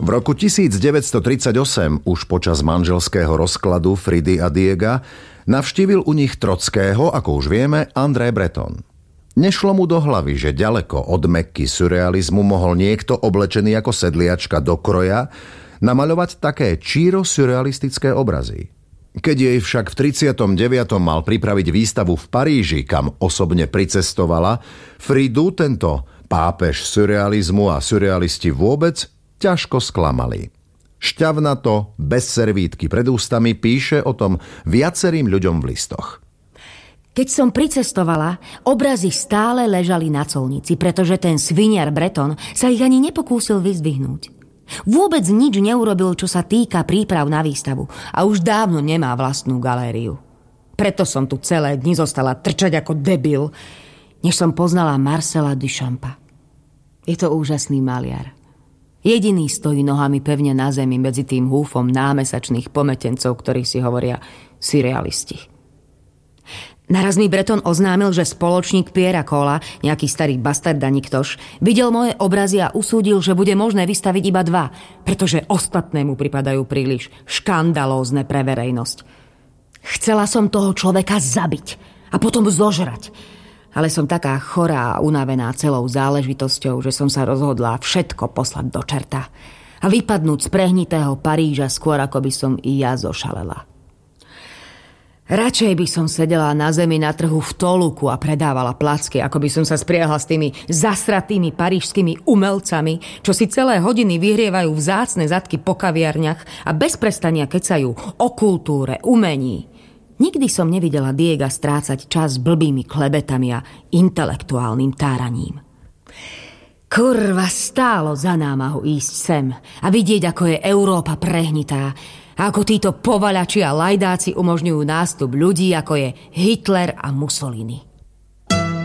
V roku 1938, už počas manželského rozkladu Fridy a Diega, navštívil u nich Trockého, ako už vieme, André Breton. Nešlo mu do hlavy, že ďaleko od Mekky surrealizmu mohol niekto oblečený ako sedliačka do kroja namaľovať také číro surrealistické obrazy. Keď jej však v 39. mal pripraviť výstavu v Paríži, kam osobne pricestovala, Fridu tento pápež surrealizmu a surrealisti vôbec ťažko sklamali. Šťavnato, bez servítky pred ústami, píše o tom viacerým ľuďom v listoch. Keď som pricestovala, obrazy stále ležali na colnici, pretože ten sviniar Breton sa ich ani nepokúsil vyzdvihnúť. Vôbec nič neurobil, čo sa týka príprav na výstavu a už dávno nemá vlastnú galériu. Preto som tu celé dni zostala trčať ako debil, než som poznala Marcela Duchampa. Je to úžasný maliar. Jediný stojí nohami pevne na zemi medzi tým húfom námesačných pometencov, ktorí si hovoria surrealisti. Naraz mi Breton oznámil, že spoločník Pierra Cola, nejaký starý bastard a niktož, videl moje obrazy a usúdil, že bude možné vystaviť iba 2, pretože ostatné mu pripadajú príliš škandalózne pre verejnosť. Chcela som toho človeka zabiť a potom zožrať, ale som taká chorá a unavená celou záležitosťou, že som sa rozhodla všetko poslať do čerta a vypadnúť z prehnitého Paríža skôr, ako by som i ja zošalela. Radšej by som sedela na zemi na trhu v Toluku a predávala placky, ako by som sa spriahla s tými zasratými parížskými umelcami, čo si celé hodiny vyhrievajú vzácne zadky po kaviarniach a bez prestania kecajú o kultúre, umení. Nikdy som nevidela Diega strácať čas blbými klebetami a intelektuálnym táraním. Kurva, stálo za námahu ísť sem a vidieť, ako je Európa prehnitá a ako títo povaľači a lajdáci umožňujú nástup ľudí, ako je Hitler a Mussolini.